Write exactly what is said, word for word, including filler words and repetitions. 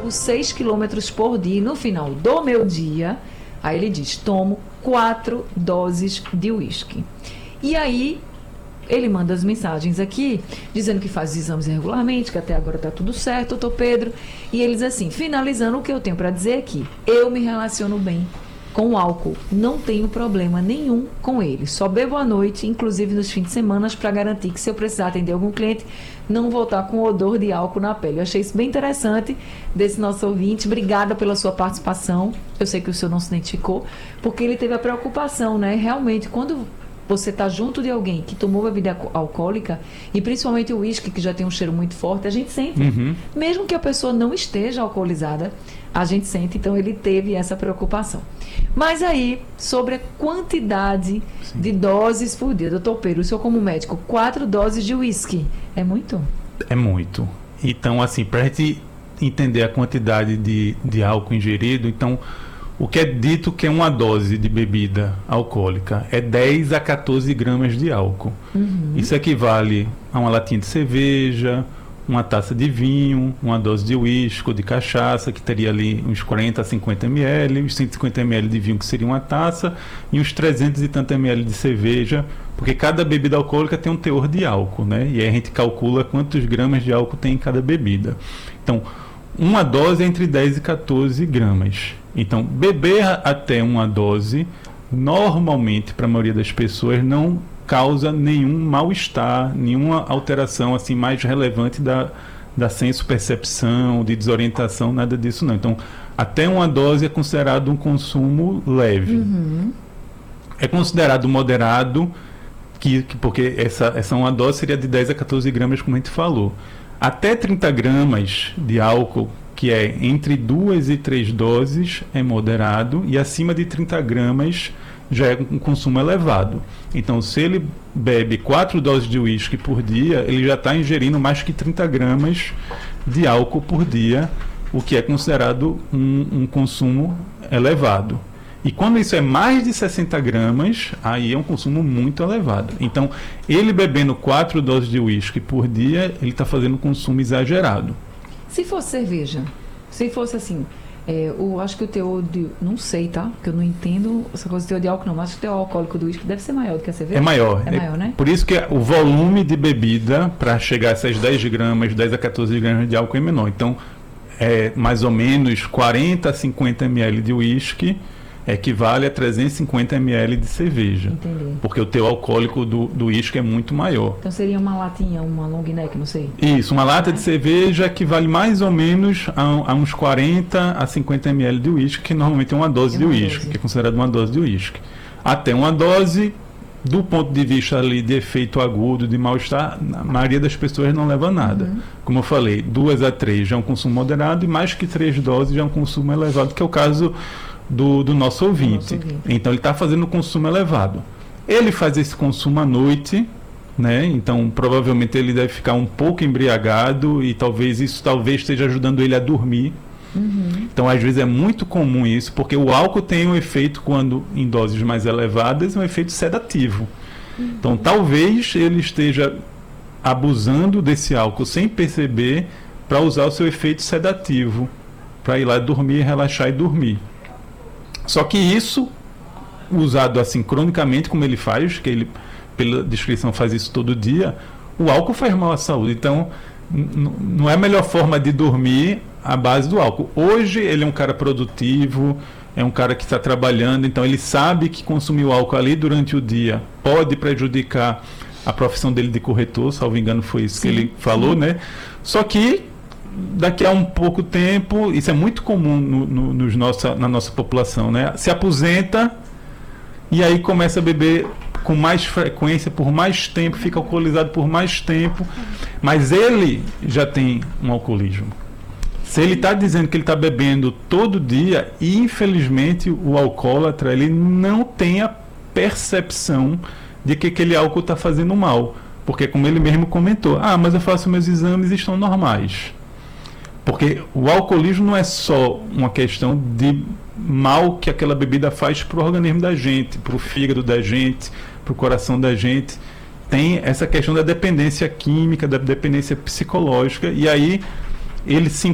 jogo seis quilômetros por dia e no final do meu dia, aí ele diz, tomo quatro doses de uísque. E aí, ele manda as mensagens aqui, dizendo que faz exames regularmente, que até agora está tudo certo, doutor Pedro. E eles assim, finalizando, o que eu tenho para dizer aqui, eu me relaciono bem com o álcool, não tenho problema nenhum com ele, só bebo à noite, inclusive nos fins de semana, para garantir que se eu precisar atender algum cliente, não voltar com odor de álcool na pele. Eu achei isso bem interessante desse nosso ouvinte, obrigada pela sua participação, eu sei que o senhor não se identificou, porque ele teve a preocupação, né, realmente, quando você está junto de alguém que tomou bebida alcoólica, e principalmente o uísque, que já tem um cheiro muito forte, a gente sente. Uhum. Mesmo que a pessoa não esteja alcoolizada, a gente sente. Então, ele teve essa preocupação. Mas aí, sobre a quantidade Sim. de doses por dia. Doutor Pedro, o senhor como médico, quatro doses de uísque, é muito? É muito. Então, assim, para a gente entender a quantidade de, de álcool ingerido, então... O que é dito que é uma dose de bebida alcoólica é dez a quatorze gramas de álcool. Uhum. Isso equivale a uma latinha de cerveja, uma taça de vinho, uma dose de uísque ou de cachaça, que teria ali uns quarenta a cinquenta mililitros, uns cento e cinquenta mililitros de vinho, que seria uma taça, e uns trezentos e tantos mililitros de cerveja, porque cada bebida alcoólica tem um teor de álcool, né? E aí a gente calcula quantos gramas de álcool tem em cada bebida. Então, uma dose é entre dez e quatorze gramas. Então, beber até uma dose, normalmente, para a maioria das pessoas, não causa nenhum mal-estar, nenhuma alteração assim, mais relevante da, da senso-percepção, de desorientação, nada disso não. Então, até uma dose é considerado um consumo leve. Uhum. É considerado moderado, que, que, porque essa, essa uma dose seria de dez a quatorze gramas, como a gente falou. Até trinta gramas de álcool, que é entre duas e três doses, é moderado, e acima de trinta gramas já é um consumo elevado. Então, se ele bebe quatro doses de uísque por dia, ele já está ingerindo mais que trinta gramas de álcool por dia, o que é considerado um, um consumo elevado. E quando isso é mais de sessenta gramas, aí é um consumo muito elevado. Então, ele bebendo quatro doses de uísque por dia, ele está fazendo um consumo exagerado. Se fosse cerveja, se fosse assim, é, o, acho que o teor de... Não sei, tá? Porque eu não entendo essa coisa de teor de álcool, não. Mas acho que o teor alcoólico do uísque deve ser maior do que a cerveja. É maior. É, é maior, né? Por isso que o volume de bebida, para chegar a essas dez gramas, dez a quatorze gramas de álcool é menor. Então, é mais ou menos quarenta a cinquenta mililitros de uísque equivale a trezentos e cinquenta mililitros de cerveja. Entendi. Porque o teor alcoólico do uísque é muito maior. Então seria uma latinha, uma long neck, não sei. Isso, uma lata é. de cerveja equivale mais ou menos a, a uns quarenta a cinquenta mililitros de uísque, que normalmente é uma dose é uma de uísque, que é considerado uma dose de uísque. Até uma dose, do ponto de vista ali de efeito agudo, de mal-estar, a maioria das pessoas não leva nada. Uhum. Como eu falei, duas a três já é um consumo moderado, e mais que três doses já é um consumo elevado, que é o caso Do, do nosso ouvinte. Nosso ouvinte. Então ele está fazendo um consumo elevado. Ele faz esse consumo à noite, né? Então provavelmente ele deve ficar um pouco embriagado e talvez isso talvez esteja ajudando ele a dormir. Uhum. Então às vezes é muito comum isso, porque o álcool tem um efeito, quando em doses mais elevadas, um efeito sedativo. Uhum. Então talvez ele esteja abusando desse álcool sem perceber, para usar o seu efeito sedativo, para ir lá dormir, relaxar e dormir. Só que isso, usado assim cronicamente, como ele faz, que ele, pela descrição, faz isso todo dia, o álcool faz mal à saúde. Então, n- não é a melhor forma de dormir a base do álcool. Hoje, ele é um cara produtivo, é um cara que está trabalhando, então ele sabe que consumir o álcool ali durante o dia pode prejudicar a profissão dele de corretor, salvo engano foi isso sim, que ele falou, sim. né? Só que daqui a um pouco tempo, isso é muito comum no, no, nos nossa, na nossa população, né? Se aposenta e aí começa a beber com mais frequência, por mais tempo, fica alcoolizado por mais tempo, mas ele já tem um alcoolismo. Se ele está dizendo que ele está bebendo todo dia, e infelizmente o alcoólatra, ele não tem a percepção de que aquele álcool está fazendo mal, porque como ele mesmo comentou, ah, mas eu faço meus exames e estão normais. Porque o alcoolismo não é só uma questão de mal que aquela bebida faz para o organismo da gente, para o fígado da gente, para o coração da gente. Tem essa questão da dependência química, da dependência psicológica, e aí ele se